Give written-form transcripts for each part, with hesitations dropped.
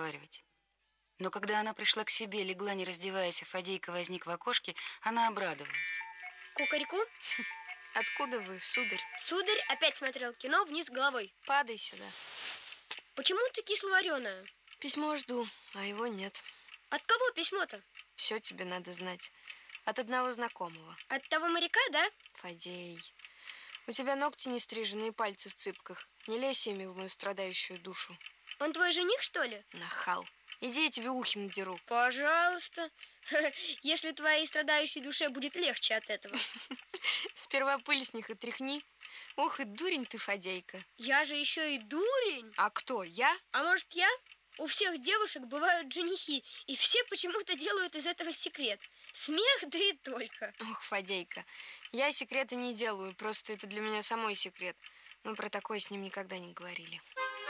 разговаривать. Но когда она пришла к себе, легла, не раздеваясь, а Фадейка возник в окошке, она обрадовалась. Кукареку? Откуда вы, сударь? Сударь опять смотрел кино вниз головой. Падай сюда. Почему ты кисловареная? Письмо жду, а его нет. От кого письмо-то? Все тебе надо знать. От одного знакомого. От того моряка, да? Фадей, у тебя ногти не стрижены и пальцы в цыпках. Не лезь ими в мою страдающую душу. Он твой жених, что ли? Нахал. Иди, я тебе ухи надеру. Пожалуйста. Если твоей страдающей душе будет легче от этого. Сперва пыль с них отряхни. Ух, и дурень ты, Фадейка. Я же еще и дурень. А кто, я? А может, я? У всех девушек бывают женихи, и все почему-то делают из этого секрет. Смех, да и только. Ох, Фадейка, я секреты не делаю, просто это для меня самой секрет. Мы про такое с ним никогда не говорили.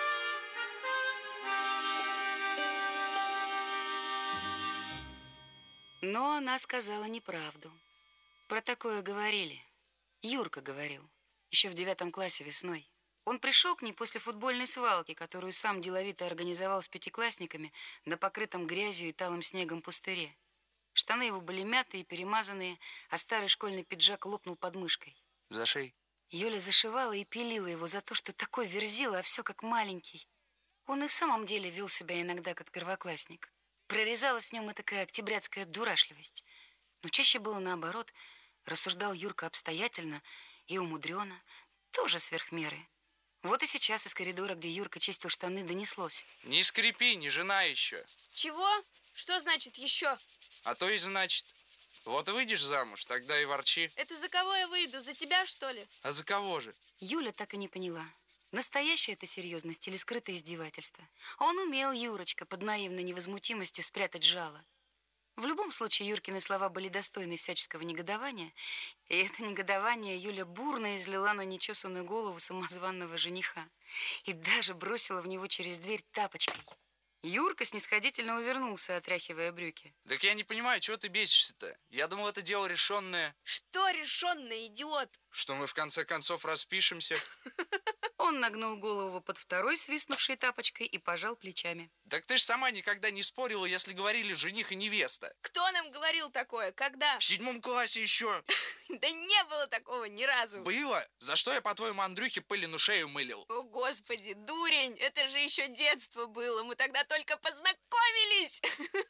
Но она сказала неправду. Про такое говорили. Юрка говорил. Еще в 9 классе весной. Он пришел к ней после футбольной свалки, которую сам деловито организовал с 5-классниками на покрытом грязью и талым снегом пустыре. Штаны его были мятые и перемазанные, а старый школьный пиджак лопнул под мышкой. Зашей. Юля зашивала и пилила его за то, что такой верзила, а все как маленький. Он и в самом деле вел себя иногда как первоклассник. Прорезалась в нем и такая октябрятская дурашливость. Но чаще было наоборот. Рассуждал Юрка обстоятельно и умудренно, тоже сверх меры. Вот и сейчас из коридора, где Юрка чистил штаны, донеслось. Не скрипи, не жена еще. Чего? Что значит еще? А то и значит. Вот выйдешь замуж, тогда и ворчи. Это за кого я выйду? За тебя, что ли? А за кого же? Юля так и не поняла, настоящая это серьезность или скрытое издевательство. Он умел, Юрочка, под наивной невозмутимостью спрятать жало. В любом случае, Юркины слова были достойны всяческого негодования, и это негодование Юля бурно излила на нечесанную голову самозванного жениха и даже бросила в него через дверь тапочкой. Юрка снисходительно увернулся, отряхивая брюки. Так я не понимаю, чего ты бесишься-то? Я думал, это дело решенное. Что решенное, идиот? Что мы в конце концов распишемся. Он нагнул голову под второй свистнувшей тапочкой и пожал плечами. Так ты ж сама никогда не спорила, если говорили жених и невеста. Кто нам говорил такое? Когда? В 7 классе еще. Да не было такого ни разу. Было? За что я, по-твоему, Андрюхе пылину шею мылил? О, Господи, дурень, это же еще детство было. Мы тогда только познакомились.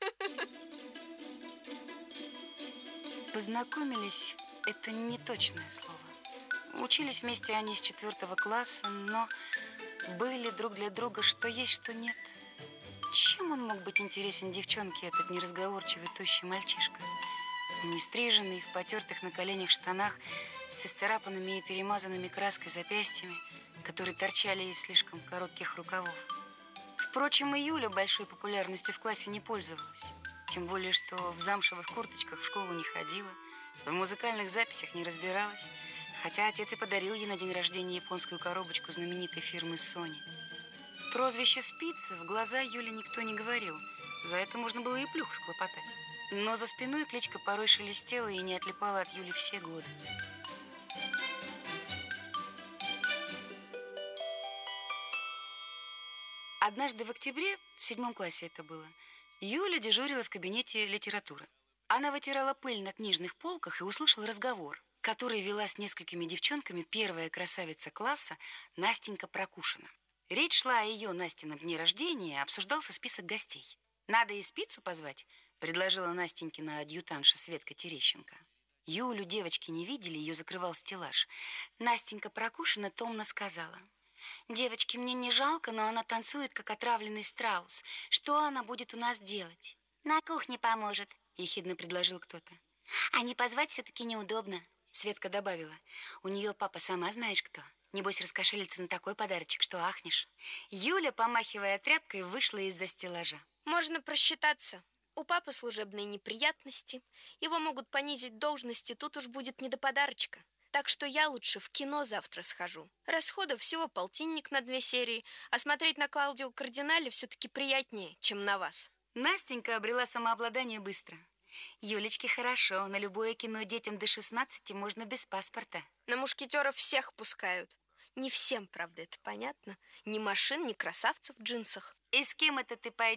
Познакомились – это не точное слово. Учились вместе они с 4 класса, но были друг для друга что есть, что нет. Чем он мог быть интересен девчонке, этот неразговорчивый, тощий мальчишка? Нестриженный, в потертых на коленях штанах, с исцарапанными и перемазанными краской запястьями, которые торчали из слишком коротких рукавов. Впрочем, и Юля большой популярностью в классе не пользовалась. Тем более, что в замшевых курточках в школу не ходила, в музыкальных записях не разбиралась, хотя отец и подарил ей на день рождения японскую коробочку знаменитой фирмы Sony. Прозвище «Спица» в глаза Юле никто не говорил. За это можно было и плюху схлопотать. Но за спиной кличка порой шелестела и не отлипала от Юли все годы. Однажды в октябре, в 7 классе это было, Юля дежурила в кабинете литературы. Она вытирала пыль на книжных полках и услышала разговор, который вела с несколькими девчонками первая красавица класса Настенька Прокушина. Речь шла о ее Настином дне рождения, обсуждался список гостей. «Надо и Спицу позвать», — предложила Настенькина адъютантша Светка Терещенко. Юлю девочки не видели, ее закрывал стеллаж. Настенька Прокушина томно сказала: «Девочки, мне не жалко, но она танцует, как отравленный страус. Что она будет у нас делать?» «На кухне поможет», — ехидно предложил кто-то. «А не позвать все-таки неудобно», — Светка добавила. «У нее папа сама знаешь кто. Небось, раскошелится на такой подарочек, что ахнешь». Юля, помахивая тряпкой, вышла из-за стеллажа. Можно просчитаться. У папы служебные неприятности. Его могут понизить в должности, тут уж будет не до подарочка. Так что я лучше в кино завтра схожу. Расходов всего 1,5 на 2 серии, а смотреть на Клаудио Кардинале все-таки приятнее, чем на вас. Настенька обрела самообладание быстро. Юлечке хорошо, на любое кино детям до 16 можно без паспорта. На мушкетеров всех пускают. Не всем, правда, это понятно. Ни машин, ни красавцев в джинсах. И с кем это ты пойдешь?